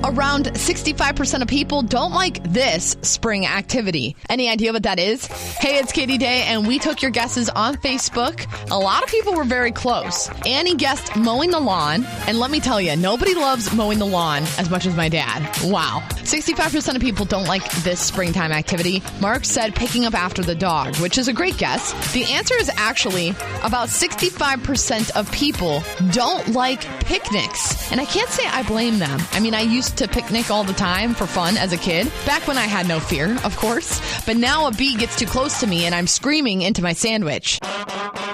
Around 65% of people don't like this spring activity. Any idea what that is? Hey, it's Katie Day, and we took your guesses on Facebook. A lot of people were very close. Annie guessed mowing the lawn, and let me tell you, nobody loves mowing the lawn as much as my dad. Wow. 65% of people don't like this springtime activity. Mark said picking up after the dog, which is a great guess. The answer is actually about 65% of people don't like picnics. And I can't say I blame them. I mean, I used to picnic all the time for fun as a kid, back when I had no fear, of course. But now a bee gets too close to me and I'm screaming into my sandwich.